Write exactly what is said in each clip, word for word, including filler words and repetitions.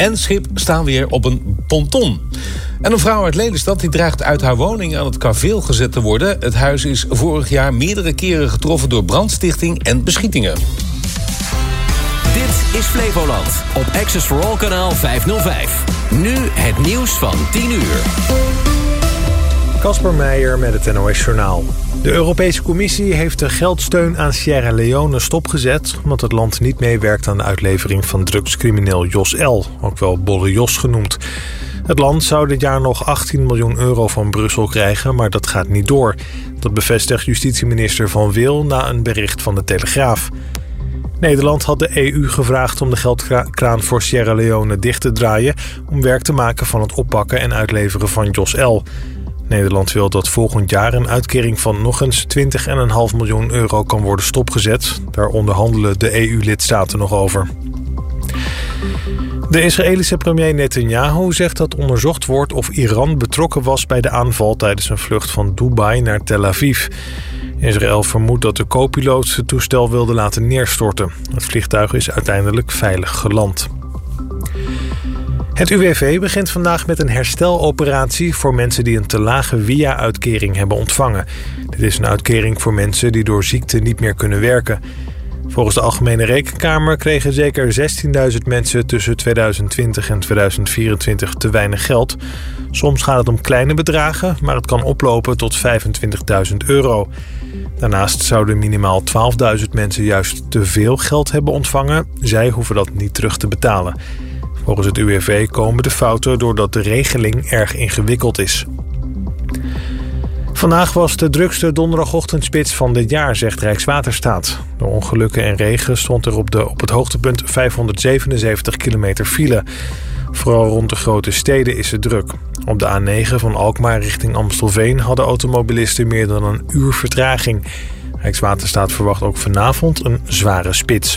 en schip staan weer op een ponton. En een vrouw uit Lelystad die dreigt uit haar woning aan het kaveel gezet te worden. Het huis is vorig jaar meerdere keren getroffen door brandstichting en beschietingen. Dit is Flevoland op Access for All kanaal vijfhonderdvijf. Nu het nieuws van tien uur. Kasper Meijer met het N O S-journaal. De Europese Commissie heeft de geldsteun aan Sierra Leone stopgezet, omdat het land niet meewerkt aan de uitlevering van drugscrimineel Jos L., ook wel Bolle Jos genoemd. Het land zou dit jaar nog achttien miljoen euro van Brussel krijgen, maar dat gaat niet door. Dat bevestigt justitieminister Van Wil na een bericht van de Telegraaf. Nederland had de E U gevraagd om de geldkraan voor Sierra Leone dicht te draaien om werk te maken van het oppakken en uitleveren van Jos L. Nederland wil dat volgend jaar een uitkering van nog eens twintig komma vijf miljoen euro kan worden stopgezet. Daar onderhandelen de E U-lidstaten nog over. De Israëlische premier Netanyahu zegt dat onderzocht wordt of Iran betrokken was bij de aanval tijdens een vlucht van Dubai naar Tel Aviv. Israël vermoedt dat de co-piloot het toestel wilde laten neerstorten. Het vliegtuig is uiteindelijk veilig geland. Het U W V begint vandaag met een hersteloperatie voor mensen die een te lage W I A-uitkering hebben ontvangen. Dit is een uitkering voor mensen die door ziekte niet meer kunnen werken. Volgens de Algemene Rekenkamer kregen zeker zestienduizend mensen tussen tweeduizend twintig en tweeduizend vierentwintig te weinig geld. Soms gaat het om kleine bedragen, maar het kan oplopen tot vijfentwintigduizend euro. Daarnaast zouden minimaal twaalfduizend mensen juist te veel geld hebben ontvangen. Zij hoeven dat niet terug te betalen. Volgens het U W V komen de fouten doordat de regeling erg ingewikkeld is. Vandaag was de drukste donderdagochtendspits van dit jaar, zegt Rijkswaterstaat. Door ongelukken en regen stond er op, de, op het hoogtepunt vijfhonderdzevenenzeventig kilometer file. Vooral rond de grote steden is het druk. Op de A negen van Alkmaar richting Amstelveen hadden automobilisten meer dan een uur vertraging. Rijkswaterstaat verwacht ook vanavond een zware spits.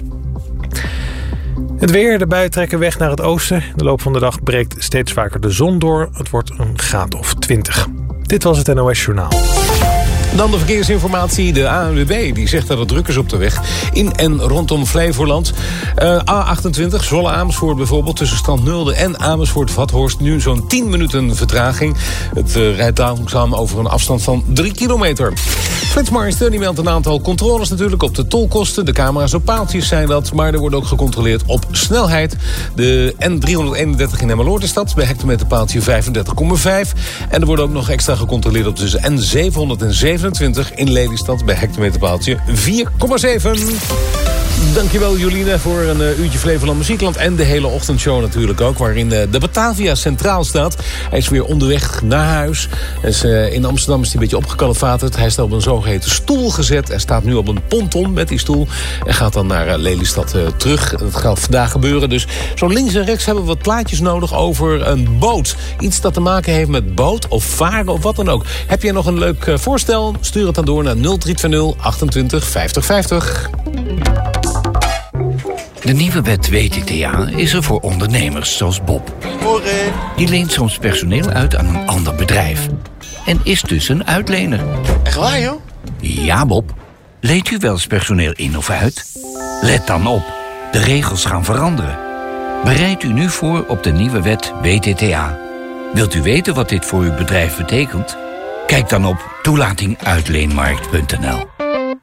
Het weer, de buien trekken weg naar het oosten. In de loop van de dag breekt steeds vaker de zon door. Het wordt een graad of twintig. Dit was het N O S-journaal. Dan de verkeersinformatie. De A N W B die zegt dat het druk is op de weg in en rondom Flevoland. Uh, A achtentwintig, Zwolle-Amersfoort bijvoorbeeld, tussen Strand Nulde en Amersfoort-Vathorst. Nu zo'n tien minuten vertraging. Het uh, rijdt langzaam over een afstand van drie kilometer. Flitsmeister die meldt een aantal controles natuurlijk op de tolkosten. De camera's op paaltjes zijn dat, maar er wordt ook gecontroleerd op snelheid. De N driehonderdeenendertig in Emmeloord is dat, bij hectometerpaaltje vijfendertig komma vijf. En er wordt ook nog extra gecontroleerd op de N zevenhonderdzevenentwintig in Lelystad bij hectometerpaaltje vier komma zeven. Dankjewel Joline voor een uh, uurtje Flevoland Muziekland en de hele ochtendshow natuurlijk ook, waarin uh, de Batavia centraal staat. Hij is weer onderweg naar huis. Dus, uh, in Amsterdam is hij een beetje opgekalefaterd. Hij is op een zogeheten stoel gezet. Hij staat nu op een ponton met die stoel en gaat dan naar uh, Lelystad uh, terug. Dat gaat vandaag gebeuren. Dus zo links en rechts hebben we wat plaatjes nodig over een boot. Iets dat te maken heeft met boot of varen of wat dan ook. Heb jij nog een leuk uh, voorstel? Stuur het dan door naar nul drie twee nul achtentwintig vijftig vijftig. De nieuwe wet W T T A is er voor ondernemers zoals Bob. Die leent soms personeel uit aan een ander bedrijf. En is dus een uitlener. Echt waar, joh? Ja, Bob. Leent u wel eens personeel in of uit? Let dan op. De regels gaan veranderen. Bereid u nu voor op de nieuwe wet W T T A. Wilt u weten wat dit voor uw bedrijf betekent? Kijk dan op toelatinguitleenmarkt punt n l.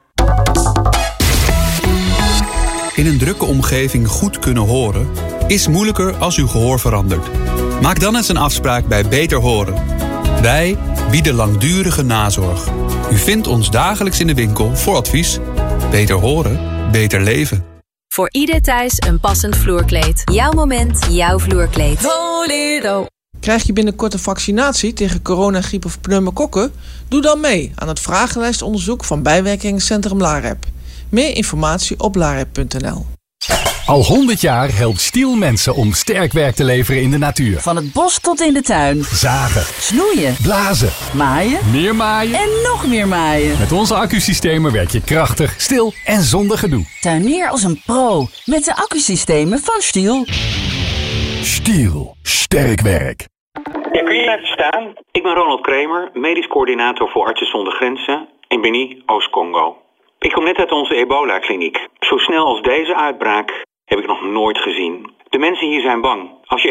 In een drukke omgeving goed kunnen horen is moeilijker als uw gehoor verandert. Maak dan eens een afspraak bij Beter Horen. Wij bieden langdurige nazorg. U vindt ons dagelijks in de winkel voor advies. Beter horen, beter leven. Voor ieder thuis een passend vloerkleed. Jouw moment, jouw vloerkleed. Voledo. Krijg je binnenkort een vaccinatie tegen corona, griep of pneumokokken? Doe dan mee aan het vragenlijstonderzoek van bijwerkingencentrum LAREP. Meer informatie op larep punt n l. Al honderd jaar helpt Stiel mensen om sterk werk te leveren in de natuur. Van het bos tot in de tuin. Zagen. Snoeien. Blazen. Maaien. Meer maaien. En nog meer maaien. Met onze accusystemen werk je krachtig, stil en zonder gedoe. Tuinier als een pro met de accusystemen van Stiel. Stiel. Sterk werk. Ja, kun je even staan? Ik ben Ronald Kramer, medisch coördinator voor Artsen zonder Grenzen in Beni, Oost-Congo. Ik kom net uit onze ebola-kliniek. Zo snel als deze uitbraak heb ik nog nooit gezien. De mensen hier zijn bang. Als je